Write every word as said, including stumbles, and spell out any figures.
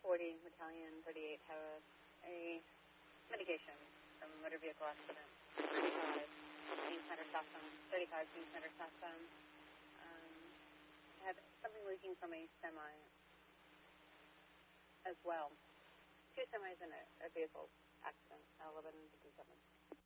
forty Battalion thirty-eight have a, a medication from a motor vehicle accident. thirty-five being cytostatin. thirty-five being cytostatin. Um, had something leaking from a semi as well. Two semis in a, a vehicle accident, eleven fifty-seven.